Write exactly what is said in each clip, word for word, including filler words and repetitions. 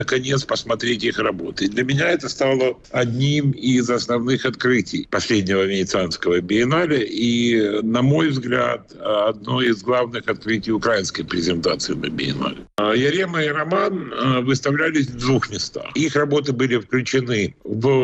наконец посмотреть их работы. И для меня это стало одним из основных открытий последнего Венецианского биеннале и, на мой взгляд, одно из главных открытий украинской презентации на биеннале. Ярема и Роман выставлялись в двух местах. Их работы были включены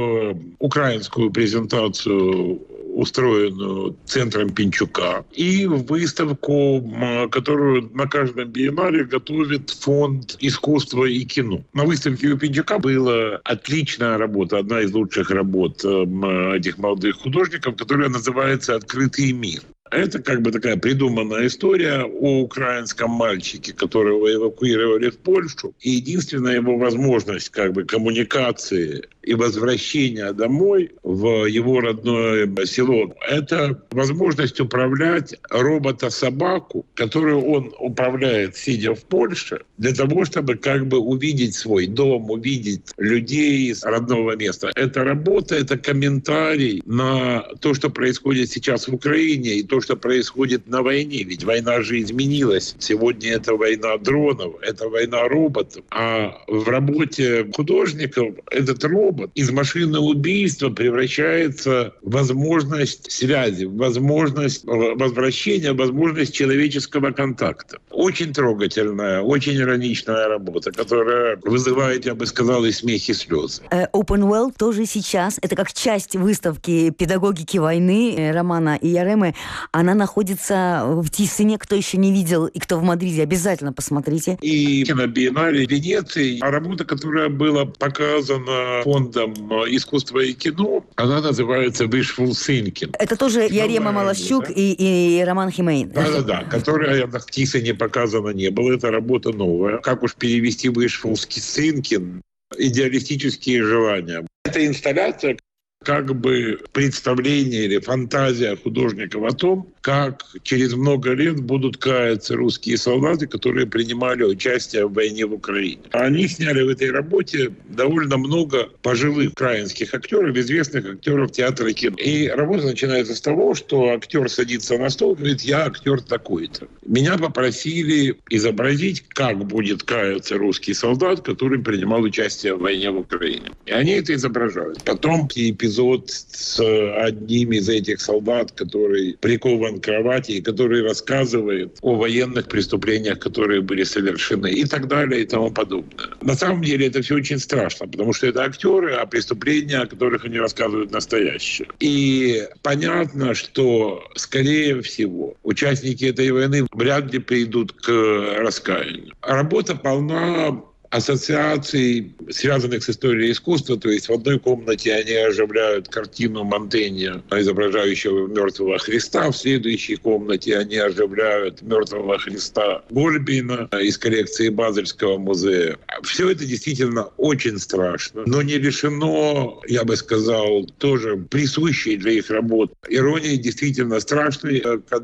в украинскую презентацию, устроенную центром Пинчука, и в выставку, которую на каждом биеннале готовит фонд искусства и кино. На выставке у Пинчука была отличная работа, одна из лучших работ этих молодых художников, которая называется «Открытый мир». Это как бы такая придуманная история о украинском мальчике, которого эвакуировали в Польшу. И единственная его возможность как бы коммуникации и возвращения домой в его родное село – это возможность управлять робота-собаку, которую он управляет, сидя в Польше, для того, чтобы как бы увидеть свой дом, увидеть людей с родного места. Эта работа – это комментарий на то, что происходит сейчас в Украине, и то, что происходит на войне. Ведь война же изменилась. Сегодня это война дронов, это война роботов. А в работе художников этот робот из машины убийства превращается в возможность связи, в возможность возвращения, в возможность человеческого контакта. Очень трогательная, очень ироничная работа, которая вызывает, я бы сказал, и смех, и слезы. Open World тоже сейчас, это как часть выставки педагогики войны Романа и Яремы. Она находится в Тиссене. Кто еще не видел и кто в Мадриде, обязательно посмотрите. И на биеннале Венеции. А работа, которая была показана фондом искусства и кино, она называется Wishful Thinking. Это тоже Ярема Малащук, да? и, и Роман Химейн. Да-да-да, которая в Тиссене показана не было. Это работа новая. Как уж перевести Wishful Thinking? Идеалистические желания. Это инсталляция, как бы представление или фантазия художников о том, как через много лет будут каяться русские солдаты, которые принимали участие в войне в Украине. Они сняли в этой работе довольно много пожилых украинских актеров, известных актеров театра и кино. И работа начинается с того, что актер садится на стол и говорит: «Я актер такой-то». Меня попросили изобразить, как будет каяться русский солдат, который принимал участие в войне в Украине. И они это изображают. Потом эпизод с одним из этих солдат, который прикован к кровати и который рассказывает о военных преступлениях, которые были совершены, и так далее, и тому подобное. На самом деле это все очень страшно, потому что это актеры, а преступления, о которых они рассказывают, настоящие. И понятно, что, скорее всего, участники этой войны вряд ли придут к раскаянию. Работа полна ассоциаций, связанных с историей искусства. То есть в одной комнате они оживляют картину Монтэня, изображающего мертвого Христа. В следующей комнате они оживляют мертвого Христа Гольбейна из коллекции Базельского музея. Все это действительно очень страшно, но не лишено, я бы сказал, тоже присущей для их работ иронии. Действительно страшной,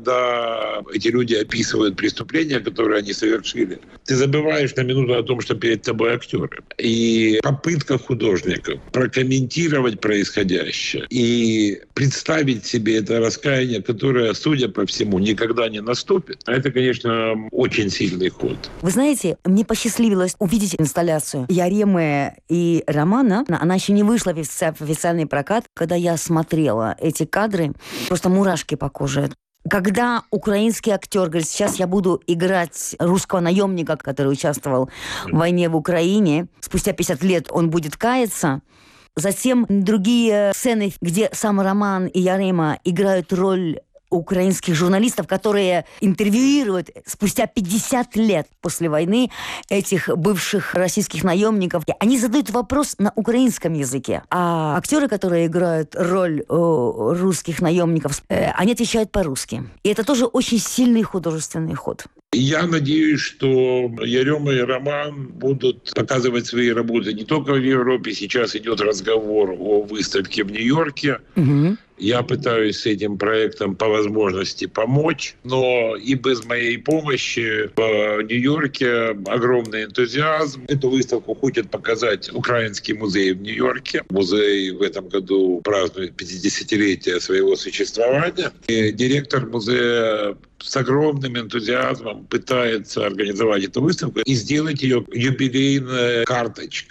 когда эти люди описывают преступления, которые они совершили. Ты забываешь на минуту о том, что перед тобой актеры. И попытка художников прокомментировать происходящее и представить себе это раскаяние, которое, судя по всему, никогда не наступит, это, конечно, очень сильный ход. Вы знаете, мне посчастливилось увидеть инсталляцию Яремы и Романа. Она еще не вышла в официальный прокат. Когда я смотрела эти кадры, просто мурашки по коже. Когда украинский актер говорит: сейчас я буду играть русского наемника, который участвовал в войне в Украине, спустя пятьдесят лет он будет каяться. Затем другие сцены, где сам Роман и Ярема играют роль украинских журналистов, которые интервьюируют спустя пятьдесят лет после войны этих бывших российских наемников. Они задают вопрос на украинском языке. А актеры, которые играют роль о, русских наемников, э, они отвечают по-русски. И это тоже очень сильный художественный ход. Я надеюсь, что Ярема и Роман будут показывать свои работы не только в Европе. Сейчас идет разговор о выставке в Нью-Йорке. Угу. Я пытаюсь с этим проектом по возможности помочь, но и без моей помощи в Нью-Йорке огромный энтузиазм. Эту выставку хочет показать Украинский музей в Нью-Йорке. Музей в этом году празднует пятидесятилетие своего существования. И директор музея с огромным энтузиазмом пытается организовать эту выставку и сделать ее юбилейной карточкой.